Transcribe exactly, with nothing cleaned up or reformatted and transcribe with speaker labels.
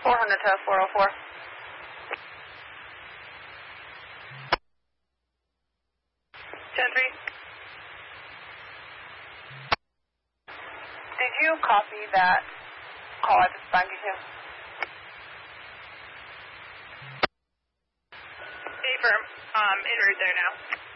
Speaker 1: four hundred to four oh four. ten three. Did you copy that call I just banged you?
Speaker 2: Affirm. Um, en route there now.